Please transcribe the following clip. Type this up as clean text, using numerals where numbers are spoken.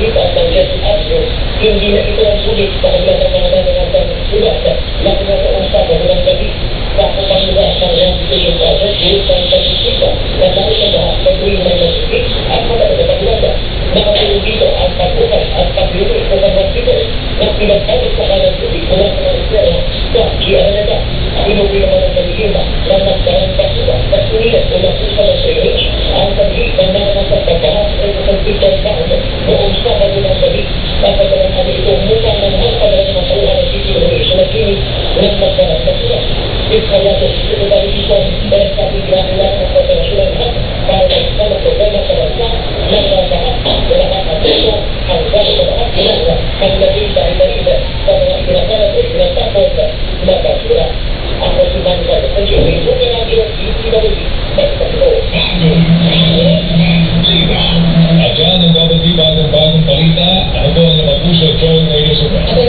dito at Quezon Avenue, hindi na ito ang sulit sa kanilang mga nanangatang lugar. Laki na sa usap na ng gabi sa kupang lugar ng rehabilitation project, group ng pag-isita na dahil sa lahat na tuwing may masukit at magandang paglaga. Nakatulong dito ang pagbukas at pagluluwi sa mga hospital na pinagpapit sa kanang tubig mula sa mga espero sa Giaraneta. Inuwi naman ang paligima ng nagdarang basura na sunilat mula sa mga drainage ang pagli ng nanganasang pagbaha sa isang pitong taon noong Sabado ng gabi. Kapagalan kami ito mukhang ng mga padalang mga tauhan ng City Operation at Clinic ng magdarang basura. Iskalato, Secretary Isong, dahil sa bigyan nila ng pagdarasyon ng lahat para sa mga problema sa bansa ng mga bahat. Wala kang ateso ang gano'n sa bahat ginagawa ang naging dahil-dahil sa mga pinakalat o pinatapos na basura. Ako si Manuel ng Jimmy, bukan natin ang DPWD Mexico. At yan ang babatiba ng bagong balita. Ano po ang napapuso at Joel Radio Super.